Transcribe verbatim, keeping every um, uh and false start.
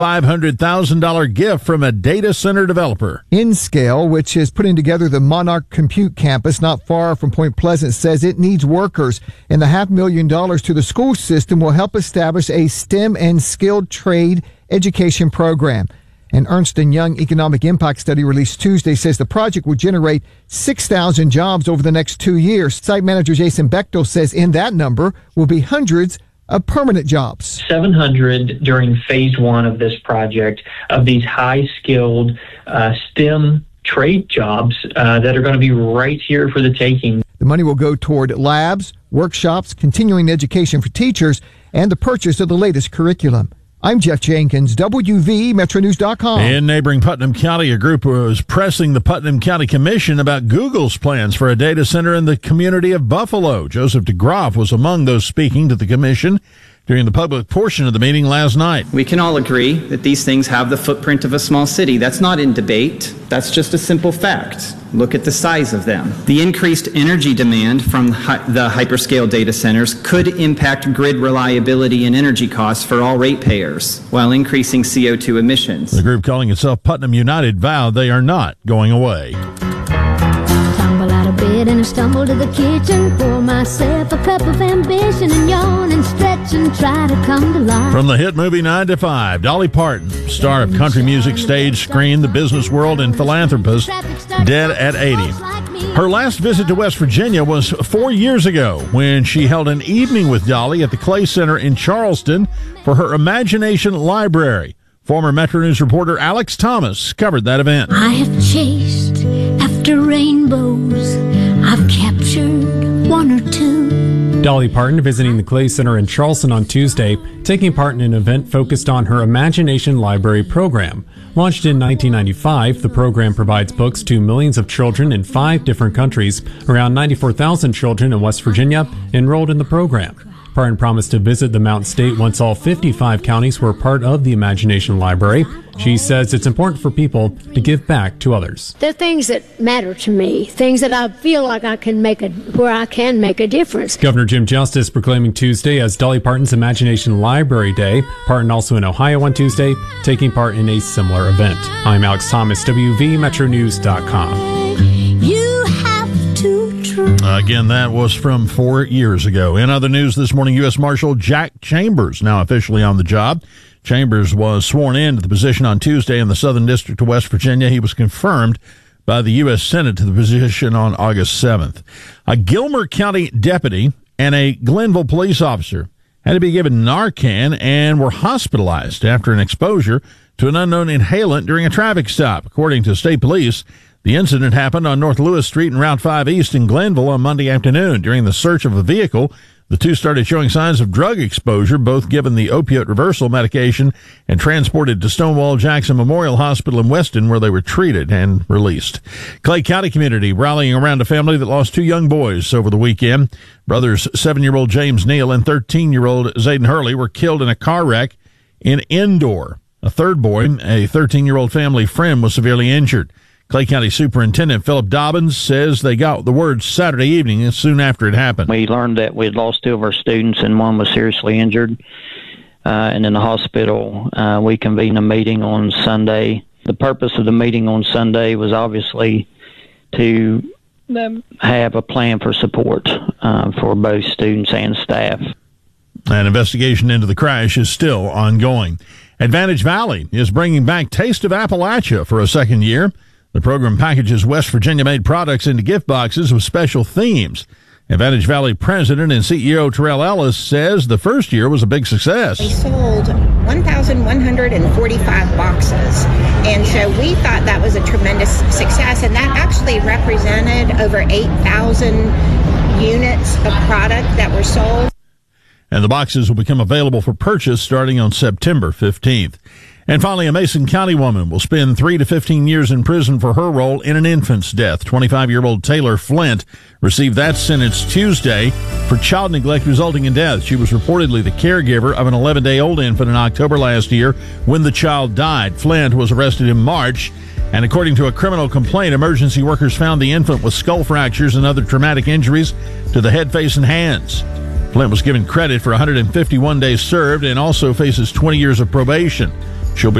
five hundred thousand dollars gift from a data center developer. InScale, which is putting together the Monarch Compute campus not far from Point Pleasant, says it needs workers, and the half million dollars to the school system will help establish a STEM and skilled trade education program. An Ernst and Young economic impact study released Tuesday says the project will generate six thousand jobs over the next two years. Site manager Jason Bechtel says in that number will be hundreds of permanent jobs. seven hundred during phase one of this project of these high-skilled uh, STEM trade jobs uh, that are going to be right here for the taking. The money will go toward labs, workshops, continuing education for teachers, and the purchase of the latest curriculum. I'm Jeff Jenkins, W V Metro News dot com. In neighboring Putnam County, a group was pressing the Putnam County Commission about Google's plans for a data center in the community of Buffalo. Joseph DeGroff was among those speaking to the commission during the public portion of the meeting last night. We can all agree that these things have the footprint of a small city. That's not in debate. That's just a simple fact. Look at the size of them. The increased energy demand from the hyperscale data centers could impact grid reliability and energy costs for all ratepayers while increasing C O two emissions. The group calling itself Putnam United vowed they are not going away. Tumble out of bed and I stumble to the kitchen, pour myself a cup of ambition and yawn and stretch and try to come to life. From the hit movie nine to five, Dolly Parton, star of country music, stage, screen, the business world, and philanthropist, dead at eighty. Her last visit to West Virginia was four years ago when she held an evening with Dolly at the Clay Center in Charleston for her Imagination Library. Former Metro News reporter Alex Thomas covered that event. I have chased after rainbows, I've captured one or two. Dolly Parton visiting the Clay Center in Charleston on Tuesday, taking part in an event focused on her Imagination Library program. Launched in nineteen ninety-five, the program provides books to millions of children in five different countries. Around ninety-four thousand children in West Virginia enrolled in the program. Parton promised to visit the Mountain State once all fifty-five counties were part of the Imagination Library. She says it's important for people to give back to others. There are things that matter to me, things that I feel like I can make a, where I can make a difference. Governor Jim Justice proclaiming Tuesday as Dolly Parton's Imagination Library Day. Parton also in Ohio on Tuesday, taking part in a similar event. I'm Alex Thomas, W V Metro News dot com. Again, that was from four years ago. In other news this morning, U S Marshal Jack Chambers now officially on the job. Chambers was sworn in to the position on Tuesday in the Southern District of West Virginia. He was confirmed by the U S Senate to the position on August seventh. A Gilmer County deputy and a Glenville police officer had to be given Narcan and were hospitalized after an exposure to an unknown inhalant during a traffic stop. According to state police, the incident happened on North Lewis Street and Route five East in Glenville on Monday afternoon. During the search of a vehicle, the two started showing signs of drug exposure, both given the opiate reversal medication and transported to Stonewall Jackson Memorial Hospital in Weston, where they were treated and released. Clay County community rallying around a family that lost two young boys over the weekend. Brothers seven-year-old James Neal and thirteen-year-old Zayden Hurley were killed in a car wreck in Endor. A third boy, a thirteen-year-old family friend, was severely injured. Clay County Superintendent Philip Dobbins says they got the word Saturday evening soon after it happened. We learned that we had lost two of our students and one was seriously injured. Uh, and in the hospital, uh, we convened a meeting on Sunday. The purpose of the meeting on Sunday was obviously to have a plan for support uh, for both students and staff. An investigation into the crash is still ongoing. Advantage Valley is bringing back Taste of Appalachia for a second year. The program packages West Virginia-made products into gift boxes with special themes. Advantage Valley President and C E O Terrell Ellis says the first year was a big success. They sold one thousand one hundred forty-five boxes, and so we thought that was a tremendous success, and that actually represented over eight thousand units of product that were sold. And the boxes will become available for purchase starting on September fifteenth. And finally, a Mason County woman will spend three to fifteen years in prison for her role in an infant's death. twenty-five-year-old Taylor Flint received that sentence Tuesday for child neglect resulting in death. She was reportedly the caregiver of an eleven-day-old infant in October last year when the child died. Flint was arrested in March, and according to a criminal complaint, emergency workers found the infant with skull fractures and other traumatic injuries to the head, face, and hands. Flint was given credit for one hundred fifty-one days served and also faces twenty years of probation. She'll be